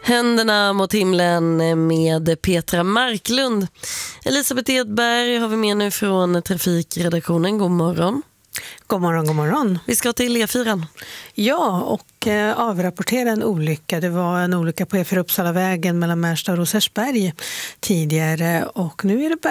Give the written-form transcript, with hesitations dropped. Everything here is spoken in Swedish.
Händerna mot himlen med Petra Marklund. Elisabeth Edberg har vi med nu från trafikredaktionen. God morgon. God morgon, god morgon. Vi ska till E4. Ja, och avrapportera en olycka. Det var en olycka på E4 Uppsalavägen mellan Märsta och Rosersberg tidigare. Och nu är det